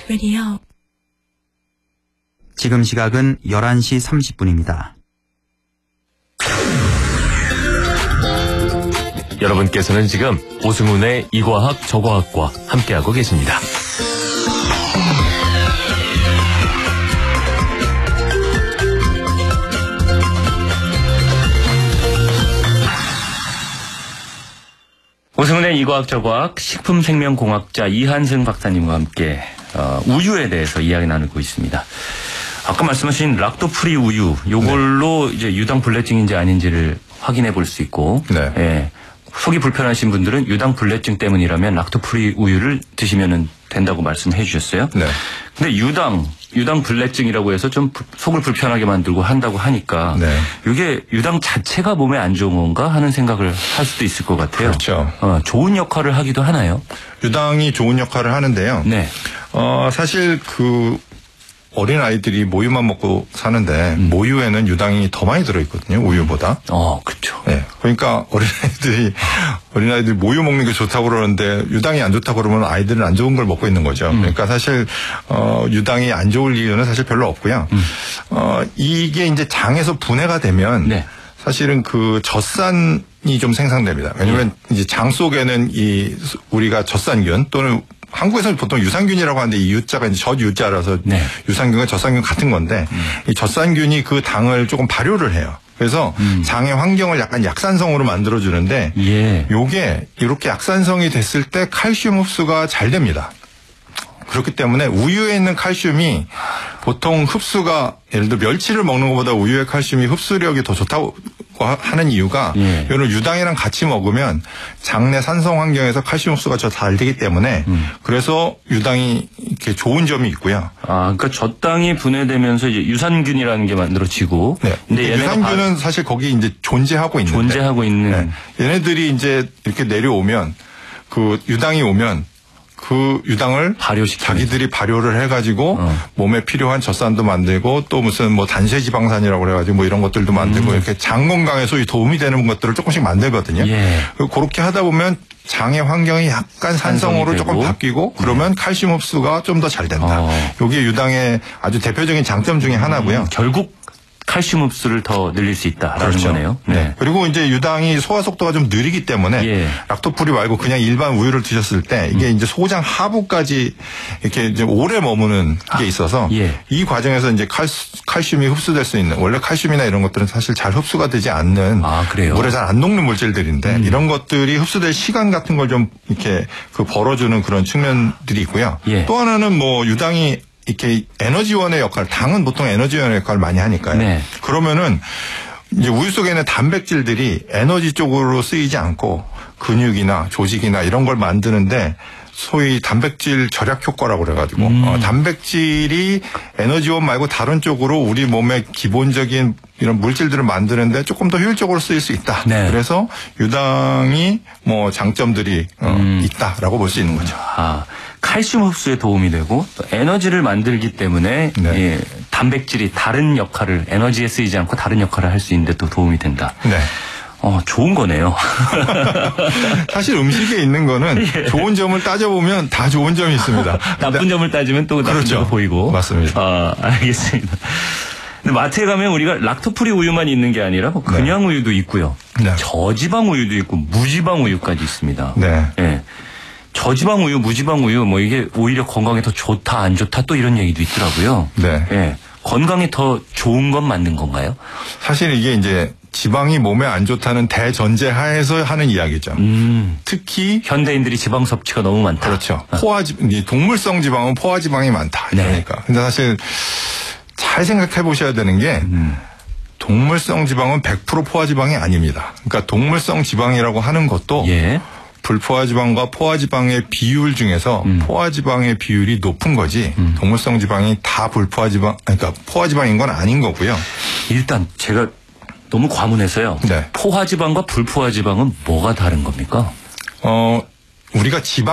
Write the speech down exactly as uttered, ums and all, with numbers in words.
Radio. 지금 시각은 열한 시 삼십 분입니다. 여러분께서는 지금 오승훈의 이과학 저과학과 함께하고 계십니다. 오승훈의 이과학 저과학 식품생명공학자 이한승 박사님과 함께 어, 우유에 대해서 이야기 나누고 있습니다. 아까 말씀하신 락토프리 우유, 요걸로 네. 이제 유당 불내증인지 아닌지를 확인해 볼 수 있고, 네. 예, 속이 불편하신 분들은 유당 불내증 때문이라면 락토프리 우유를 드시면 된다고 말씀해 주셨어요. 네. 근데 유당, 유당 불내증이라고 해서 좀 속을 불편하게 만들고 한다고 하니까, 네. 이게 유당 자체가 몸에 안 좋은 건가 하는 생각을 할 수도 있을 것 같아요. 그렇죠. 어, 좋은 역할을 하기도 하나요? 유당이 좋은 역할을 하는데요. 네. 어, 사실 그 어린 아이들이 모유만 먹고 사는데 음. 모유에는 유당이 더 많이 들어있거든요. 우유보다. 어, 그렇죠. 네. 그러니까 어린 아이들이 어린 아이들이 모유 먹는 게 좋다고 그러는데 유당이 안 좋다고 그러면 아이들은 안 좋은 걸 먹고 있는 거죠. 음. 그러니까 사실 어, 유당이 안 좋을 이유는 사실 별로 없고요. 음. 어, 이게 이제 장에서 분해가 되면 네. 사실은 그 젖산이 좀 생성됩니다. 왜냐하면 네. 이제 장 속에는 이 우리가 젖산균 또는 한국에서는 보통 유산균이라고 하는데 이 유자가 이제 젖유자라서 네. 유산균과 젖산균 같은 건데 음. 이 젖산균이 그 당을 조금 발효를 해요. 그래서 음. 장의 환경을 약간 약산성으로 만들어주는데 예. 요게 이렇게 약산성이 됐을 때 칼슘 흡수가 잘 됩니다. 그렇기 때문에 우유에 있는 칼슘이 보통 흡수가 예를 들어 멸치를 먹는 것보다 우유의 칼슘이 흡수력이 더 좋다고 하는 이유가 예. 이거는 유당이랑 같이 먹으면 장내 산성 환경에서 칼슘 흡수가 더 잘 되기 때문에 음. 그래서 유당이 이렇게 좋은 점이 있고요. 아, 그러니까 젖당이 분해되면서 이제 유산균이라는 게 만들어지고. 네. 근데 유산균은 바... 사실 거기 이제 존재하고 있는데. 존재하고 있는. 네. 얘네들이 이제 이렇게 내려오면 그 유당이 오면. 그 유당을 발효시키면서. 자기들이 발효를 해가지고 어. 몸에 필요한 젖산도 만들고 또 무슨 뭐 단세지방산이라고 그래가지고 뭐 이런 것들도 만들고 음. 이렇게 장 건강에 소위 도움이 되는 것들을 조금씩 만들거든요. 예. 그렇게 하다 보면 장의 환경이 약간 산성으로 조금 바뀌고 그러면 예. 칼슘 흡수가 좀 더 잘 된다. 어. 이게 유당의 아주 대표적인 장점 중에 하나고요. 음. 결국 칼슘 흡수를 더 늘릴 수 있다라는 그렇죠. 거네요. 네. 네. 그리고 이제 유당이 소화 속도가 좀 느리기 때문에 예. 락토프리 말고 그냥 일반 우유를 드셨을 때 이게 음. 이제 소장 하부까지 이렇게 이제 오래 머무는 게 있어서 아. 예. 이 과정에서 이제 칼, 칼슘이 흡수될 수 있는 원래 칼슘이나 이런 것들은 사실 잘 흡수가 되지 않는 아, 그래요? 물에 잘 안 녹는 물질들인데 음. 이런 것들이 흡수될 시간 같은 걸 좀 이렇게 그 벌어주는 그런 측면들이 있고요. 예. 또 하나는 뭐 유당이 이렇게 에너지원의 역할, 당은 보통 에너지원의 역할을 많이 하니까요. 네. 그러면은 이제 우유 속에 있는 단백질들이 에너지 쪽으로 쓰이지 않고 근육이나 조직이나 이런 걸 만드는데 소위 단백질 절약 효과라고 그래가지고 음. 어, 단백질이 에너지원 말고 다른 쪽으로 우리 몸의 기본적인 이런 물질들을 만드는데 조금 더 효율적으로 쓰일 수 있다. 네. 그래서 유당이 뭐 장점들이 어, 음. 있다라고 볼 수 있는 거죠. 아. 칼슘 흡수에 도움이 되고 또 에너지를 만들기 때문에 네. 예, 단백질이 다른 역할을 에너지에 쓰이지 않고 다른 역할을 할 수 있는데 또 도움이 된다. 네. 어, 좋은 거네요. 사실 음식에 있는 거는 예. 좋은 점을 따져보면 다 좋은 점이 있습니다. 나쁜 점을 따지면 또 나쁜 그렇죠. 점이 보이고. 맞습니다. 아, 알겠습니다. 근데 마트에 가면 우리가 락토프리 우유만 있는 게 아니라 뭐 그냥 네. 우유도 있고요. 네. 저지방 우유도 있고 무지방 우유까지 있습니다. 네. 예. 저지방 우유, 무지방 우유, 뭐 이게 오히려 건강에 더 좋다, 안 좋다 또 이런 얘기도 있더라고요. 네. 예. 건강에 더 좋은 건 맞는 건가요? 사실 이게 이제 지방이 몸에 안 좋다는 대전제 하에서 하는 이야기죠. 음. 특히 현대인들이 지방 섭취가 너무 많다. 그렇죠. 포화 지방, 동물성 지방은 포화 지방이 많다. 네. 그러니까. 근데 사실 잘 생각해 보셔야 되는 게 음. 동물성 지방은 백 퍼센트 포화 지방이 아닙니다. 그러니까 동물성 지방이라고 하는 것도 예. 불포화지방과 포화지방의 비율 중에서 음. 포화지방의 비율이 높은 거지 음. 동물성 지방이 다 불포화지방 그러니까 포화지방인 건 아닌 거고요. 일단 제가 너무 과문해서요. 네. 포화지방과 불포화지방은 뭐가 다른 겁니까? 어 우리가 지방